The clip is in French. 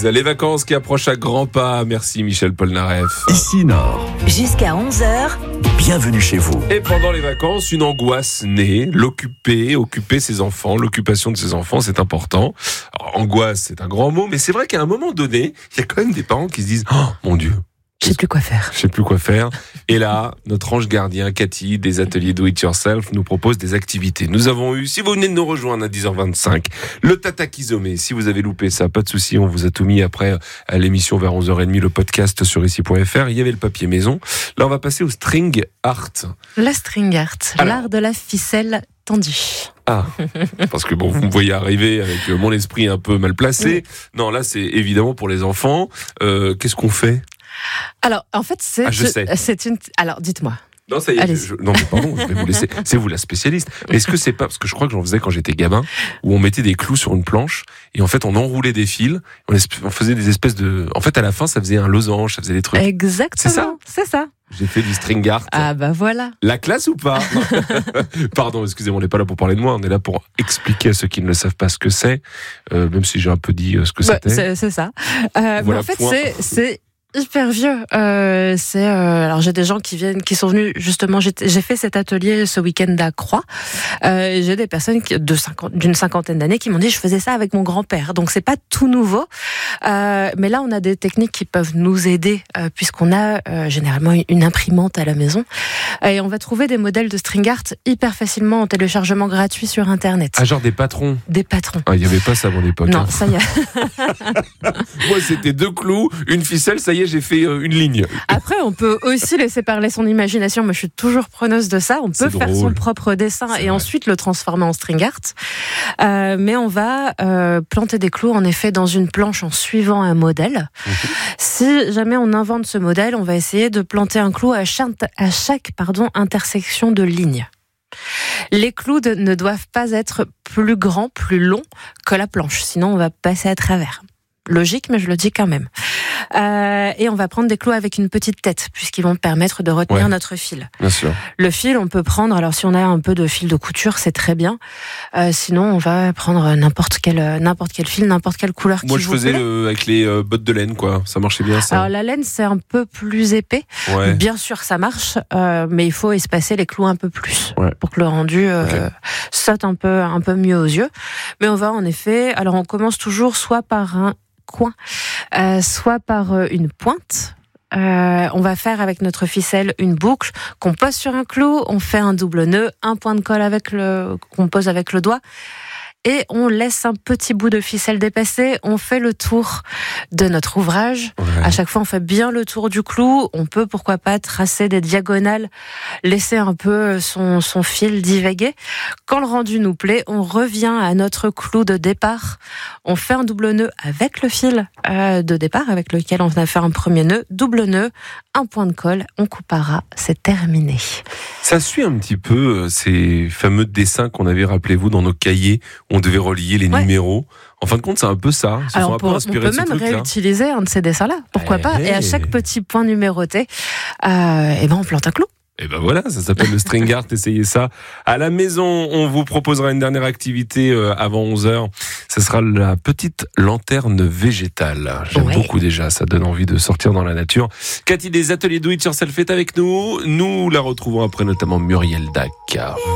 Louise. Les vacances qui approchent à grands pas. Merci Michel Polnareff. Ici Nord. Jusqu'à 11h. Bienvenue chez vous. Et pendant les vacances, une angoisse naît. Occuper ses enfants. L'occupation de ses enfants, c'est important. Alors, angoisse, c'est un grand mot, mais c'est vrai qu'à un moment donné, il y a quand même des parents qui se disent « Oh, mon Dieu !» Je sais plus quoi faire. Je sais plus quoi faire. Et là, notre ange gardien, Cathy, des ateliers Do It Yourself, nous propose des activités. Nous avons eu, si vous venez de nous rejoindre à 10h25, le Tatakizomé. Si vous avez loupé ça, pas de souci, on vous a tout mis après à l'émission vers 11h30, le podcast sur ici.fr. Il y avait le papier maison. Là, on va passer au string art. La string art, Alors, l'art de la ficelle tendue. Ah, parce que bon, vous me voyez arriver avec mon esprit un peu mal placé. Non, là, c'est évidemment pour les enfants. Qu'est-ce qu'on fait ? Alors, en fait, c'est une... Alors, dites-moi. Non, ça y est. Non, mais pardon, je vais vous laisser. C'est vous la spécialiste. Mais est-ce que c'est pas, parce que je crois que j'en faisais quand j'étais gamin, où on mettait des clous sur une planche, et en fait, on enroulait des fils, on faisait des espèces de, en fait, à la fin, ça faisait un losange, ça faisait des trucs. Exactement. C'est ça. J'ai fait du string art. Ah, bah voilà. La classe ou pas? Pardon, excusez-moi, on n'est pas là pour parler de moi, on est là pour expliquer à ceux qui ne le savent pas ce que c'est, même si j'ai un peu dit ce que c'était. C'est ça. Voilà, mais en fait, c'est hyper vieux. Alors j'ai des gens qui sont venus justement. J'ai fait cet atelier ce week-end à Croix. J'ai des personnes d'une cinquantaine d'années qui m'ont dit je faisais ça avec mon grand-père. Donc c'est pas tout nouveau. Mais là on a des techniques qui peuvent nous aider puisqu'on a généralement une imprimante à la maison et on va trouver des modèles de string art hyper facilement en téléchargement gratuit sur internet. Ah, genre des patrons. Des patrons. Ah, il y avait pas ça à mon époque. Non, ça y est. Moi c'était 2 clous, une ficelle, ça y est, j'ai fait une ligne. Après, on peut aussi laisser parler son imagination. Moi, je suis toujours preneuse de ça. On peut faire son propre dessin et ensuite le transformer en string art. Mais on va planter des clous, en effet, dans une planche en suivant un modèle. Si jamais on invente ce modèle, on va essayer de planter un clou à chaque intersection de lignes. Les clous ne doivent pas être plus grands, plus longs que la planche. Sinon, on va passer à travers. Logique, mais je le dis quand même. Et on va prendre des clous avec une petite tête, puisqu'ils vont permettre de retenir notre fil. Bien sûr. Le fil, on peut prendre, alors si on a un peu de fil de couture, c'est très bien. Sinon, on va prendre n'importe quel fil, n'importe quelle couleur qui vous plaît. Moi, je faisais avec les bottes de laine, quoi. Ça marchait bien, ça. Alors, la laine, c'est un peu plus épais. Ouais. Bien sûr, ça marche, mais il faut espacer les clous un peu plus pour que le rendu saute un peu mieux aux yeux. Mais on va en effet, alors on commence toujours soit par un coin, soit par une pointe. On va faire avec notre ficelle une boucle qu'on pose sur un clou, on fait un double nœud, un point de colle qu'on pose avec le doigt et on laisse un petit bout de ficelle dépasser, on fait le tour de notre ouvrage. Ouais. À chaque fois, on fait bien le tour du clou. On peut, pourquoi pas, tracer des diagonales, laisser un peu son fil divaguer. Quand le rendu nous plaît, on revient à notre clou de départ. On fait un double nœud avec le fil de départ, avec lequel on a fait un premier nœud, double nœud, un point de colle, on coupera, c'est terminé. Ça suit un petit peu ces fameux dessins qu'on avait, rappelez-vous, dans nos cahiers, où on devait relier les numéros. En fin de compte, c'est un peu ça. Alors, on peut même réutiliser un de ces dessins-là, pourquoi pas. Et à chaque petit point numéroté, on plante un clou. Et ben voilà, ça s'appelle le string art, essayez ça à la maison. On vous proposera une dernière activité avant 11h. Ce sera la petite lanterne végétale. J'aime beaucoup déjà, ça donne envie de sortir dans la nature. Cathy des ateliers Do It Yourself est avec nous. Nous la retrouvons après notamment Muriel Dac.